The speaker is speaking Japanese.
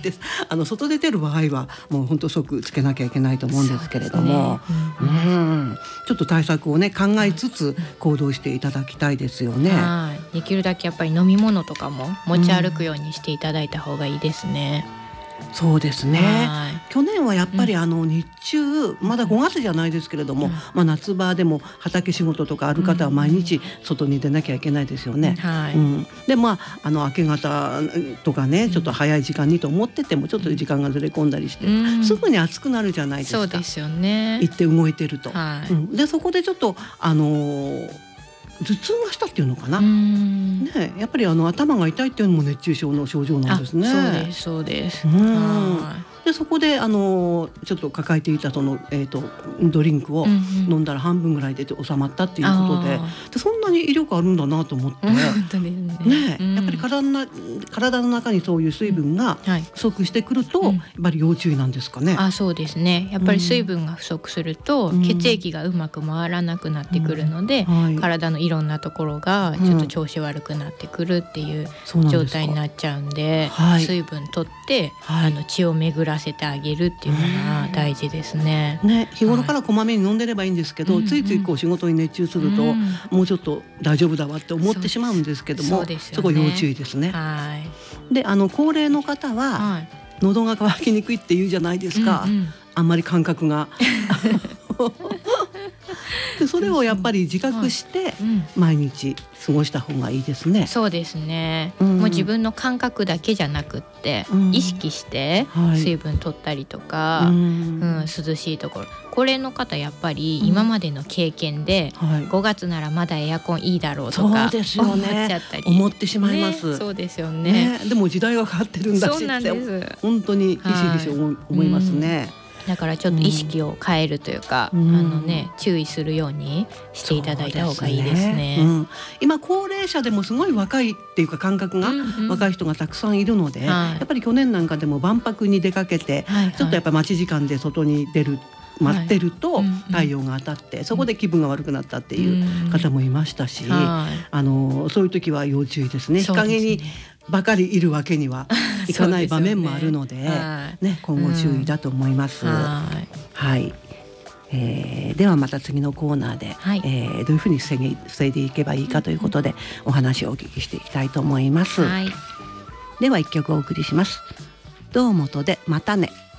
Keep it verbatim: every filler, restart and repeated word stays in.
ってあの外出てる場合はもう本当即つけなきゃいけないと思うんですけれども、う、ね、うん、ちょっと対策をね考えつつ行動していただきたいですよね。 はい、できるだけやっぱり飲み物とかも持ち歩くようにしていただいた方がいいですね。 うん、そうですね。去年はやっぱりあの日中、まだごがつじゃないですけれども、うん、まあ、夏場でも畑仕事とかある方は毎日外に出なきゃいけないですよね。うん、はい、うん、でまああの明け方とかねちょっと早い時間にと思っててもちょっと時間がずれ込んだりして、うん、すぐに暑くなるじゃないですか。 そうですよね。 行って動いてると、 はい、 うん、でそこでちょっとあのー頭痛がしたっていうのかな、ね、やっぱりあの頭が痛いっていうのも熱中症の症状なんですね。 そうですそうです。 うん、でそこであのちょっと抱えていたその、えーと、ドリンクを飲んだら半分ぐらいで収まったっていうことで、でそんなに威力あるんだなと思って、 本当ですね。 ね、やっぱり体の、体の中にそういう水分が不足してくると、うん、やっぱり要注意なんですかね。 あ、そうですね。やっぱり水分が不足すると、うん、血液がうまく回らなくなってくるので、うん、はい、体のいろんなところがちょっと調子悪くなってくるっていう状態になっちゃうんで、はい、水分取って、はい、あの血を巡らせてあげるっていうのが大事ですね。 ね、日頃からこまめに飲んでればいいんですけど、はい、ついついこう仕事に熱中すると、うん、もうちょっと大丈夫だわって思ってしまうんですけども、 そ, う そ, ね、そこ要注意ですね。はい、であの高齢の方は、はい、喉が渇きにくいって言うじゃないですか、うんうん、あんまり感覚がでそれをやっぱり自覚して毎日過ごした方がいいですね。 そうですね、うん、もう自分の感覚だけじゃなくって、うん、意識して水分取ったりとか、はい、うん、涼しいところ、高齢の方やっぱり今までの経験で、うん、はい、ごがつならまだエアコンいいだろうとか、 そうですよね、 思っちゃったり、 思ってしまいます、 ね、そうですよ ね, ね。でも時代が変わってるんだしって、そうなんです、本当にひしひし思いますね。 うん、だからちょっと意識を変えるというか、うん、あのね、注意するようにしていただいた方がいいですね。 うん、今高齢者でもすごい若いっていうか感覚が若い人がたくさんいるので、うんうん、やっぱり去年なんかでも万博に出かけて、はいはい、ちょっとやっぱ待ち時間で外に出る待ってると太陽が当たって、はい、そこで気分が悪くなったっていう方もいましたし、うん、あのそういう時は要注意ですね。日陰にばかりいるわけにはいかない場面もあるので、ねね、今後注意だと思います。うん、はい、はい、えー、ではまた次のコーナーで、はい、えー、どういうふうに防ぎ、防いでいけばいいかということでお話をお聞きしていきたいと思います。はい、では一曲お送りします。堂本でまたね。